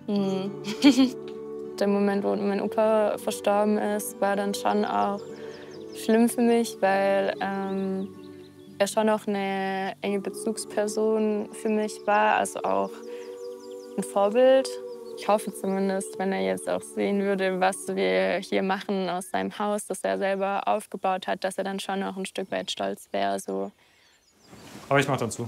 Mhm. Der Moment, wo mein Opa verstorben ist, war dann schon auch schlimm für mich, weil er schon auch eine enge Bezugsperson für mich war, also auch ein Vorbild. Ich hoffe zumindest, wenn er jetzt auch sehen würde, was wir hier machen aus seinem Haus, das er selber aufgebaut hat, dass er dann schon auch ein Stück weit stolz wäre. So. Aber ich mach dann zu.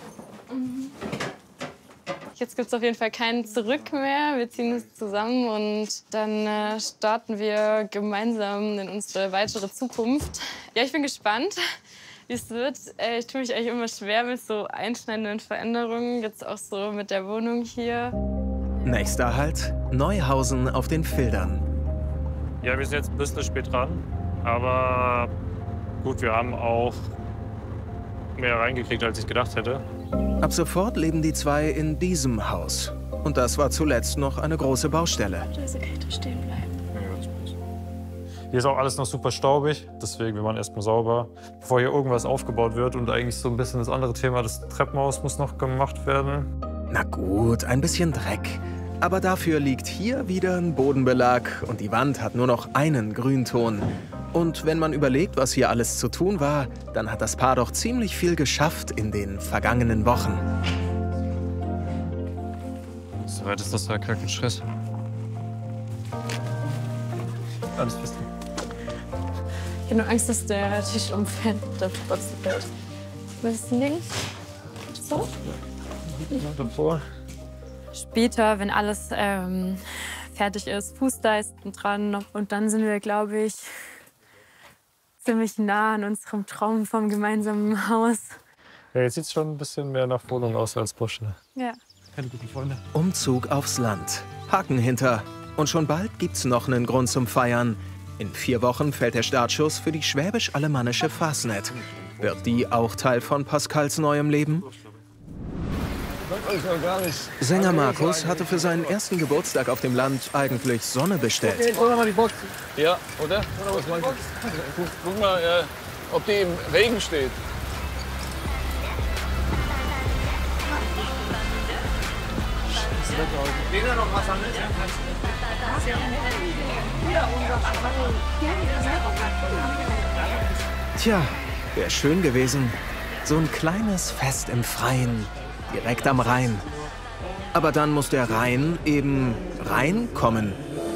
Jetzt gibt es auf jeden Fall kein Zurück mehr. Wir ziehen uns zusammen und dann starten wir gemeinsam in unsere weitere Zukunft. Ja, ich bin gespannt, wie es wird. Ich tue mich eigentlich immer schwer mit so einschneidenden Veränderungen, jetzt auch so mit der Wohnung hier. Nächster Halt, Neuhausen auf den Fildern. Ja, wir sind jetzt ein bisschen spät dran. Aber gut, wir haben auch mehr reingekriegt, als ich gedacht hätte. Ab sofort leben die zwei in diesem Haus. Und das war zuletzt noch eine große Baustelle. Also kann ich da stehen bleiben. Hier ist auch alles noch super staubig, deswegen wir machen erstmal sauber, bevor hier irgendwas aufgebaut wird. Und eigentlich so ein bisschen das andere Thema, das Treppenhaus muss noch gemacht werden. Na gut, ein bisschen Dreck. Aber dafür liegt hier wieder ein Bodenbelag und die Wand hat nur noch einen Grünton. Und wenn man überlegt, was hier alles zu tun war, dann hat das Paar doch ziemlich viel geschafft in den vergangenen Wochen. Soweit ist das ja gar kein Stress. Alles fest. Ich habe nur Angst, dass der Tisch umfällt, der trotzdem fällt. Was ist denn links? So? Davor. Später, wenn alles fertig ist, Fußleisten dran. Und dann sind wir, glaube ich, ziemlich nah an unserem Traum vom gemeinsamen Haus. Ja, jetzt sieht es schon ein bisschen mehr nach Wohnung aus als Baustelle. Ja. Keine guten Freunde. Umzug aufs Land. Haken hinter. Und schon bald gibt's noch einen Grund zum Feiern. In 4 Wochen fällt der Startschuss für die schwäbisch-alemannische Fasnet. Wird die auch Teil von Pascals neuem Leben? Sänger Markus hatte für seinen ersten Geburtstag auf dem Land eigentlich Sonne bestellt. Ja, oder? Was meinst du? Guck mal, ob die im Regen steht. Tja, wäre schön gewesen. So ein kleines Fest im Freien, direkt am Rhein. Aber dann muss der Rhein eben reinkommen.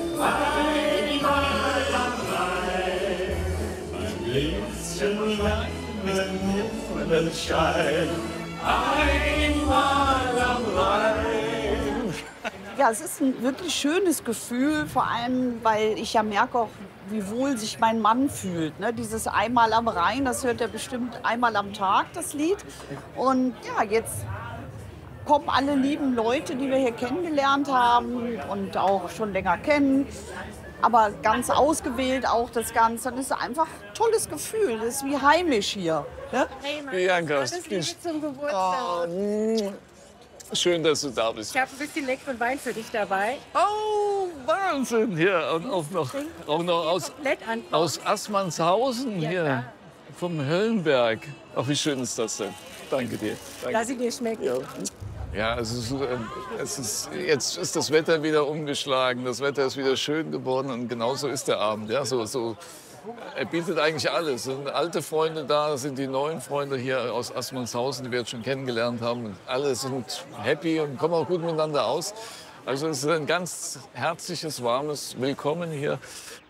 Ja, es ist ein wirklich schönes Gefühl, vor allem, weil ich ja merke auch, wie wohl sich mein Mann fühlt. Ne? Dieses Einmal am Rhein, das hört er bestimmt einmal am Tag, das Lied. Und ja, jetzt kommen alle lieben Leute, die wir hier kennengelernt haben und auch schon länger kennen. Aber ganz ausgewählt auch das Ganze. Das ist einfach ein tolles Gefühl. Das ist wie heimisch hier. Ne? Hey, Mann, Bianca, alles Liebe zum Geburtstag. Schön, dass du da bist. Ich habe ein bisschen leckeren Wein für dich dabei. Oh, Wahnsinn! Hier, und auch noch Komplett an. aus Assmannshausen Ja, hier, klar. vom Höllenberg. Ach, wie schön ist das denn? Danke dir. Danke. Lass ihn dir schmecken. Ja, jetzt ist das Wetter wieder umgeschlagen. Das Wetter ist wieder schön geworden und genauso ist der Abend. Ja, er bietet eigentlich alles. Es sind alte Freunde da, es sind die neuen Freunde hier aus Assmannshausen, die wir jetzt schon kennengelernt haben. Und alle sind happy und kommen auch gut miteinander aus. Also es ist ein ganz herzliches, warmes Willkommen hier.